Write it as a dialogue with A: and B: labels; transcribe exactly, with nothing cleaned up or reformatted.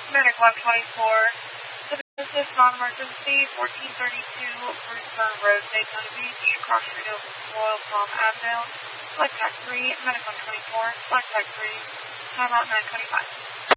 A: Medic one twenty-four. This is non-emergency, fourteen thirty-two Bruceburg Road, Daytona Beach, cross street over Royal Palm Avenue. Flight tag three, Medic one twenty-four, flight tag three, timeout nine twenty-five.